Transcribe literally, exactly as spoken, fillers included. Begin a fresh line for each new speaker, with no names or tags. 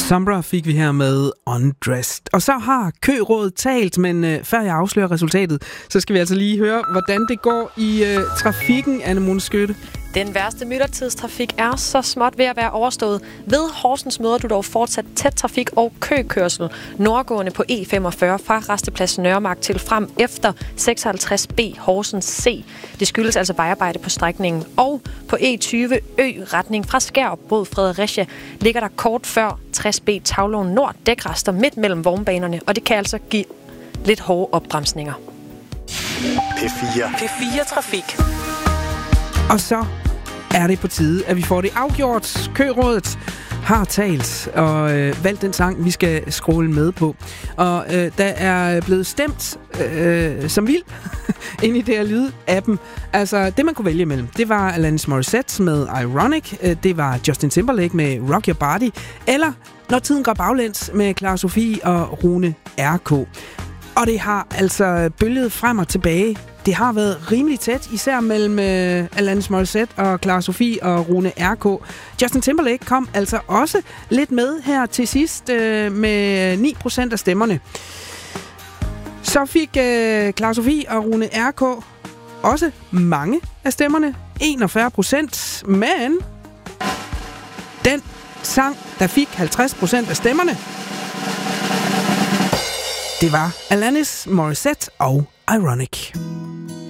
Sombra fik vi her med Undressed. Og så har Kørådet talt, men øh, før jeg afslører resultatet, så skal vi altså lige høre, hvordan det går i øh, trafikken, Anne-Mone Skytte.
Den værste myldretidstrafik er så småt ved at være overstået. Ved Horsens møder du dog fortsat tæt trafik og køkørsel. Nordgående på E femogfyrre fra Rastepladsen Nørremark til frem efter seksoghalvtreds B Horsens C. Det skyldes altså vejarbejde på strækningen. Og på E tyve Ø-retning fra Skærup mod Fredericia ligger der kort før tres B Tavlån Nord dækrester midt mellem vognbanerne, og det kan altså give lidt hårde opbremsninger.
P fire.
P fire Trafik.
Og så er det på tide, at vi får det afgjort. Kørådet har talt og øh, valgt den sang, vi skal scrolle med på. Og øh, der er blevet stemt øh, som vild ind i det her lyd-appen. Altså, det man kunne vælge imellem, det var Alanis Morissette med Ironic, øh, det var Justin Timberlake med Rock Your Body, eller Når tiden går baglæns med Clara Sofie og Rune R K. Og det har altså bølget frem og tilbage. Det har været rimelig tæt, især mellem øh, Alanis Morissette og Clara Sofie og Rune R K. Justin Timberlake kom altså også lidt med her til sidst øh, med ni procent af stemmerne. Så fik øh, Clara Sofie og Rune R K også mange af stemmerne, enogfyrre procent, men den sang, der fik halvtreds procent af stemmerne, det var Alanis Morissette og Ironic.